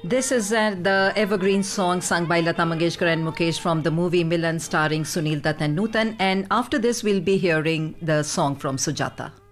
This is the evergreen song sung by Lata Mangeshkar and Mukesh from the movie Milan starring Sunil Dutt and Nutan. And after this, we'll be hearing the song from Sujata.